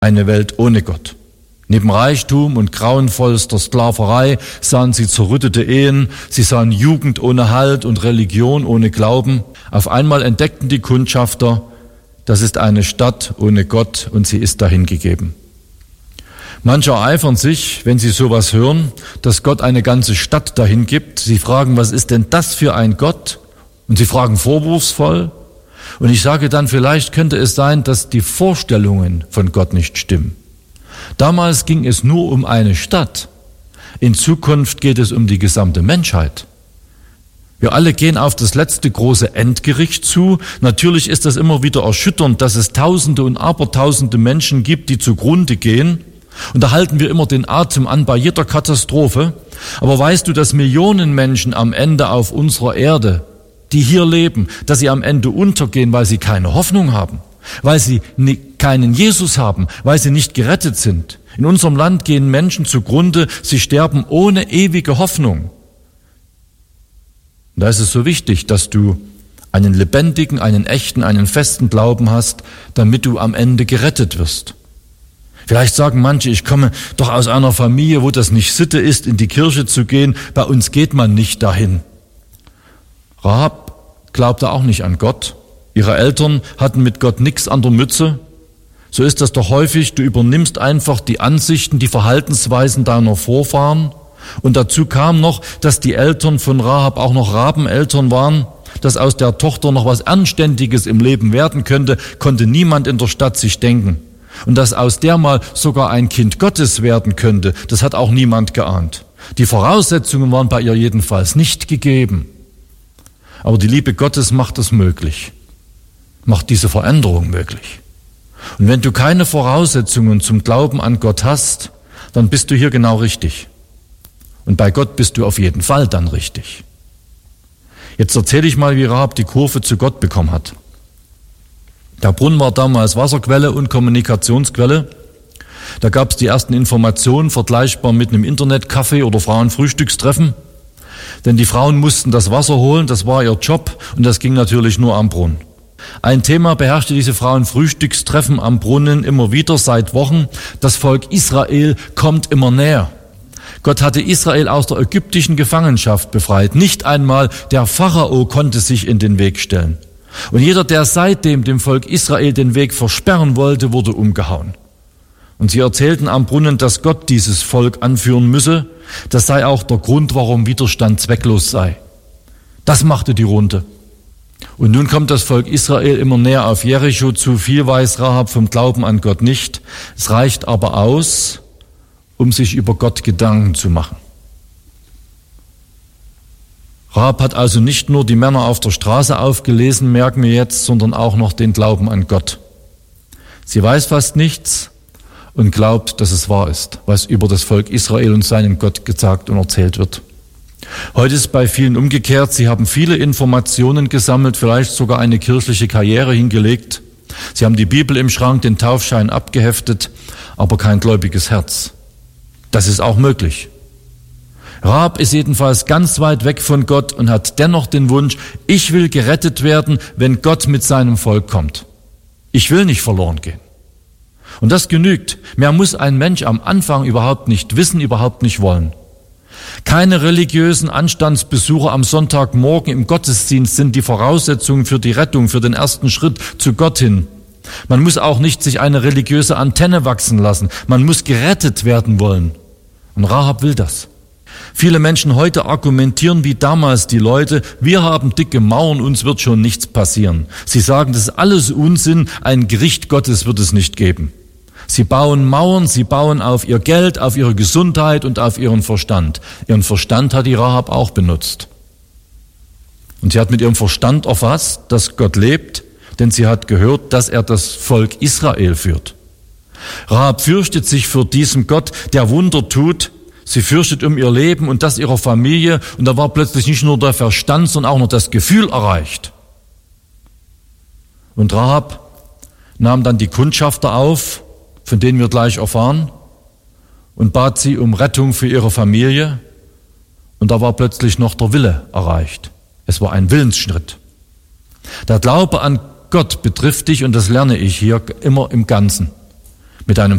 eine Welt ohne Gott. Neben Reichtum und grauenvollster Sklaverei sahen sie zerrüttete Ehen, sie sahen Jugend ohne Halt und Religion ohne Glauben. Auf einmal entdeckten die Kundschafter, das ist eine Stadt ohne Gott und sie ist dahingegeben. Manche ereifern sich, wenn sie sowas hören, dass Gott eine ganze Stadt dahin gibt. Sie fragen, was ist denn das für ein Gott? Und sie fragen vorwurfsvoll. Und ich sage dann, vielleicht könnte es sein, dass die Vorstellungen von Gott nicht stimmen. Damals ging es nur um eine Stadt. In Zukunft geht es um die gesamte Menschheit. Wir alle gehen auf das letzte große Endgericht zu. Natürlich ist das immer wieder erschütternd, dass es Tausende und Abertausende Menschen gibt, die zugrunde gehen. Und da halten wir immer den Atem an bei jeder Katastrophe. Aber weißt du, dass Millionen Menschen am Ende auf unserer Erde, die hier leben, dass sie am Ende untergehen, weil sie keine Hoffnung haben, weil sie keinen Jesus haben, weil sie nicht gerettet sind. In unserem Land gehen Menschen zugrunde, sie sterben ohne ewige Hoffnung. Und da ist es so wichtig, dass du einen lebendigen, einen echten, einen festen Glauben hast, damit du am Ende gerettet wirst. Vielleicht sagen manche, ich komme doch aus einer Familie, wo das nicht Sitte ist, in die Kirche zu gehen. Bei uns geht man nicht dahin. Rahab glaubte auch nicht an Gott. Ihre Eltern hatten mit Gott nichts an der Mütze. So ist das doch häufig. Du übernimmst einfach die Ansichten, die Verhaltensweisen deiner Vorfahren. Und dazu kam noch, dass die Eltern von Rahab auch noch Rabeneltern waren. Dass aus der Tochter noch was Anständiges im Leben werden könnte, konnte niemand in der Stadt sich denken. Und dass aus der mal sogar ein Kind Gottes werden könnte, das hat auch niemand geahnt. Die Voraussetzungen waren bei ihr jedenfalls nicht gegeben. Aber die Liebe Gottes macht es möglich, macht diese Veränderung möglich. Und wenn du keine Voraussetzungen zum Glauben an Gott hast, dann bist du hier genau richtig. Und bei Gott bist du auf jeden Fall dann richtig. Jetzt erzähle ich mal, wie Rahab die Kurve zu Gott bekommen hat. Der Brunnen war damals Wasserquelle und Kommunikationsquelle. Da gab es die ersten Informationen, vergleichbar mit einem Internetcafé oder Frauenfrühstückstreffen. Denn die Frauen mussten das Wasser holen, das war ihr Job und das ging natürlich nur am Brunnen. Ein Thema beherrschte diese Frauenfrühstückstreffen am Brunnen immer wieder seit Wochen. Das Volk Israel kommt immer näher. Gott hatte Israel aus der ägyptischen Gefangenschaft befreit. Nicht einmal der Pharao konnte sich in den Weg stellen. Und jeder, der seitdem dem Volk Israel den Weg versperren wollte, wurde umgehauen. Und sie erzählten am Brunnen, dass Gott dieses Volk anführen müsse. Das sei auch der Grund, warum Widerstand zwecklos sei. Das machte die Runde. Und nun kommt das Volk Israel immer näher auf Jericho zu. Viel weiß Rahab vom Glauben an Gott nicht. Es reicht aber aus, um sich über Gott Gedanken zu machen. Rahab hat also nicht nur die Männer auf der Straße aufgelesen, merken wir jetzt, sondern auch noch den Glauben an Gott. Sie weiß fast nichts und glaubt, dass es wahr ist, was über das Volk Israel und seinen Gott gesagt und erzählt wird. Heute ist bei vielen umgekehrt. Sie haben viele Informationen gesammelt, vielleicht sogar eine kirchliche Karriere hingelegt. Sie haben die Bibel im Schrank, den Taufschein abgeheftet, aber kein gläubiges Herz. Das ist auch möglich. Rahab ist jedenfalls ganz weit weg von Gott und hat dennoch den Wunsch, ich will gerettet werden, wenn Gott mit seinem Volk kommt. Ich will nicht verloren gehen. Und das genügt. Mehr muss ein Mensch am Anfang überhaupt nicht wissen, überhaupt nicht wollen. Keine religiösen Anstandsbesucher am Sonntagmorgen im Gottesdienst sind die Voraussetzungen für die Rettung, für den ersten Schritt zu Gott hin. Man muss auch nicht sich eine religiöse Antenne wachsen lassen. Man muss gerettet werden wollen. Und Rahab will das. Viele Menschen heute argumentieren wie damals die Leute, wir haben dicke Mauern, uns wird schon nichts passieren. Sie sagen, das ist alles Unsinn, ein Gericht Gottes wird es nicht geben. Sie bauen Mauern, sie bauen auf ihr Geld, auf ihre Gesundheit und auf ihren Verstand. Ihren Verstand hat die Rahab auch benutzt. Und sie hat mit ihrem Verstand erfasst, dass Gott lebt, denn sie hat gehört, dass er das Volk Israel führt. Rahab fürchtet sich vor diesem Gott, der Wunder tut. Sie fürchtet um ihr Leben und das ihrer Familie. Und da war plötzlich nicht nur der Verstand, sondern auch noch das Gefühl erreicht. Und Rahab nahm dann die Kundschafter auf, von denen wir gleich erfahren, und bat sie um Rettung für ihre Familie. Und da war plötzlich noch der Wille erreicht. Es war ein Willensschritt. Der Glaube an Gott betrifft dich, und das lerne ich hier immer im Ganzen. Mit einem